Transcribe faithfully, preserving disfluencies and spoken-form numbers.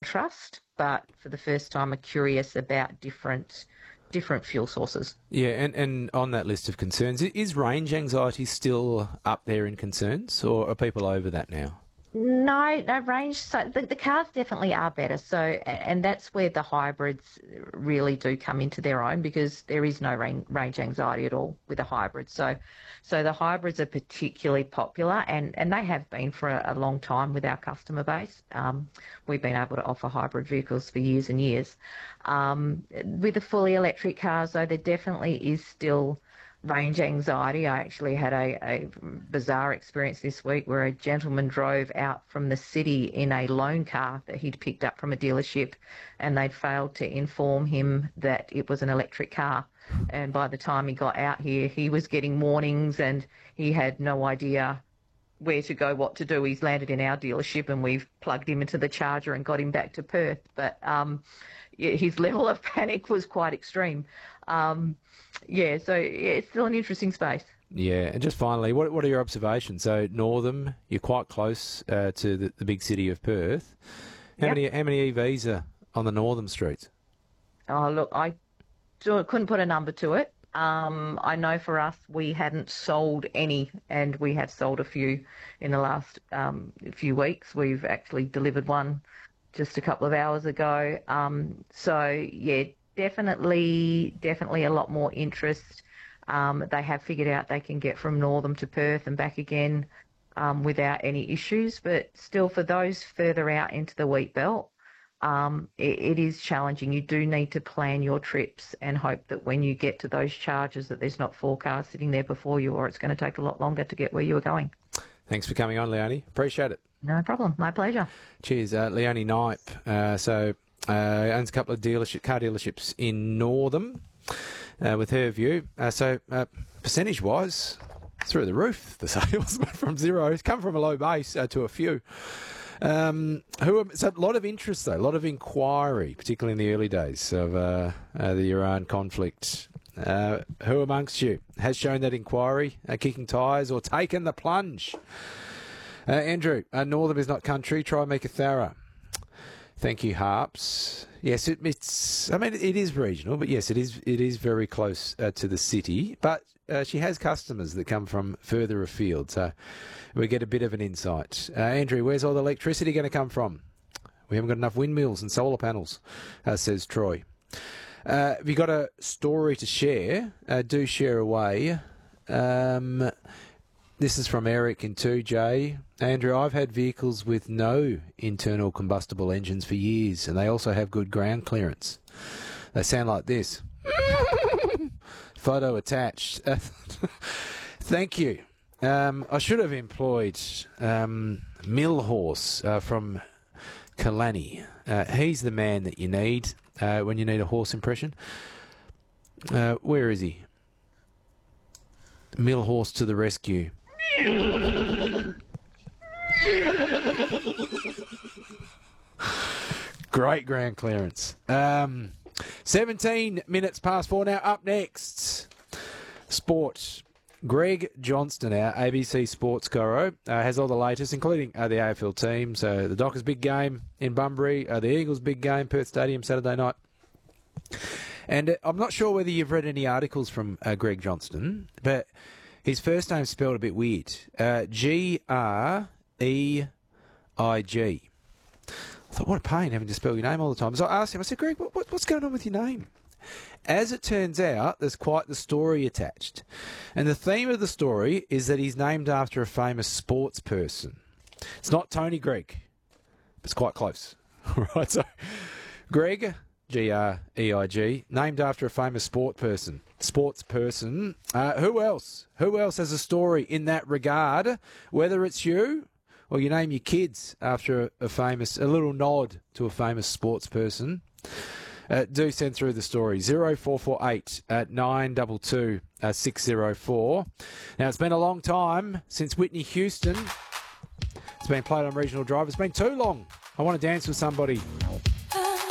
trust, but for the first time are curious about different different fuel sources. Yeah, and, and on that list of concerns, is range anxiety still up there in concerns, or are people over that now? No, no range. So the, the cars definitely are better. So, and that's where the hybrids really do come into their own, because there is no range, range anxiety at all with a hybrid. So, so the hybrids are particularly popular, and, and they have been for a, a long time with our customer base. Um, we've been able to offer hybrid vehicles for years and years. Um, with the fully electric cars, though, there definitely is still range anxiety. I actually had a, a bizarre experience this week where a gentleman drove out from the city in a loan car that he'd picked up from a dealership, and they'd failed to inform him that it was an electric car. And by the time he got out here, he was getting warnings and he had no idea where to go, what to do. He's landed in our dealership and we've plugged him into the charger and got him back to Perth. But um, his level of panic was quite extreme. Um, yeah, so yeah, it's still an interesting space. Yeah, and just finally, what what are your observations? So Northam, you're quite close uh, to the, the big city of Perth. How Yep. many how many E Vs are on the Northam streets? Oh, look, I do- couldn't put a number to it. Um, I know for us, we hadn't sold any, and we have sold a few in the last um, few weeks. We've actually delivered one just a couple of hours ago. Um, so, yeah, definitely, definitely a lot more interest. Um, they have figured out they can get from Northam to Perth and back again um, without any issues. But still, for those further out into the wheat belt, Um, it, it is challenging. You do need to plan your trips and hope that when you get to those charges that there's not four cars sitting there before you, or it's going to take a lot longer to get where you are going. Thanks for coming on, Leonie. Appreciate it. No problem. My pleasure. Cheers. Uh, Leonie Knipe, uh, so uh, owns a couple of dealership car dealerships in Northam uh, with her view. Uh, so uh, percentage-wise, through the roof, the sales from zero. It's come from a low base uh, to a few. Um, who are, so a lot of interest, though, a lot of inquiry, particularly in the early days of uh, uh, the Iran conflict. Uh, who amongst you has shown that inquiry, uh, kicking tyres or taken the plunge? Uh, Andrew, uh, Northam is not country. Try Meekatharra. Thank you, Harps. Yes, it, it's. I mean, it is regional, but yes, it is. It is very close uh, to the city. But uh, she has customers that come from further afield, so we get a bit of an insight. Uh, Andrew, where's all the electricity going to come from? We haven't got enough windmills and solar panels, uh, says Troy. Uh, have you got a story to share? Uh, do share away. Um, this is from Eric in two J. Andrew, I've had vehicles with no internal combustible engines for years, and they also have good ground clearance. They sound like this. Photo attached. Thank you. Um, I should have employed um, Millhorse uh, from Kalani. Uh, he's the man that you need uh, when you need a horse impression. Uh, where is he? Millhorse to the rescue. Great ground clearance. Um, seventeen minutes past four now. Up next, sport. Greg Johnston, our A B C Sports Guru, uh, has all the latest, including uh, the A F L team. So the Dockers' big game in Bunbury, uh, the Eagles' big game, Perth Stadium, Saturday night. And uh, I'm not sure whether you've read any articles from uh, Greg Johnston, but his first name's spelled a bit weird. Uh, G R E I G. I thought, what a pain having to spell your name all the time. So I asked him, I said, Greg, what, what, what's going on with your name? As it turns out, there's quite the story attached. And the theme of the story is that he's named after a famous sports person. It's not Tony Greig. It's quite close. Right, so Greg, G R E I G, named after a famous sport person. Sports person. Uh, who else? Who else has a story in that regard? Whether it's you or you name your kids after a, a famous, a little nod to a famous sports person. Uh, do send through the story. zero four four eight at nine two two six zero four. Now, it's been a long time since Whitney Houston. It's been played on Regional Drive. It's been too long. I Want to Dance with Somebody.